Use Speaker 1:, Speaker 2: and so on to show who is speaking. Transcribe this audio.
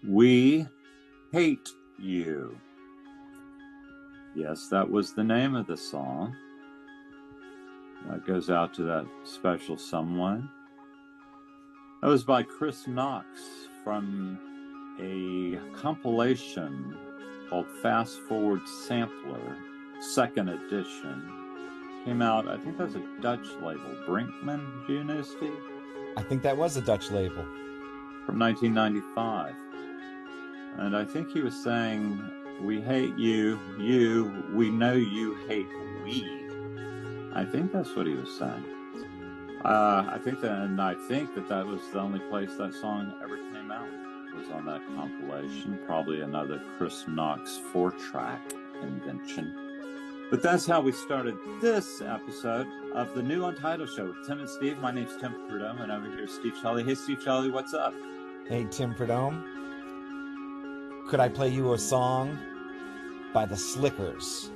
Speaker 1: We Hate You. Yes, that was the name of the song. That goes out to that special someone. That was by Chris Knox from a compilation called Fast Forward Sampler, second edition. Came out, I think that's a Dutch label. Brinkman, do you know, Steve?
Speaker 2: I think that was a Dutch label.
Speaker 1: From 1995. And I think he was saying, we hate you, we know you hate we. I think that's what he was saying. I think that was the only place that song ever came out, was on that compilation. Probably another Chris Knox 4-track invention. But that's how we started this episode of the new Untitled Show with Tim and Steve. My name's Tim Prudhomme, and over here is Steve Shelley. Hey, Steve Shelley, what's up?
Speaker 2: Hey, Tim Prudhomme. Could I play you a song by the Slickers?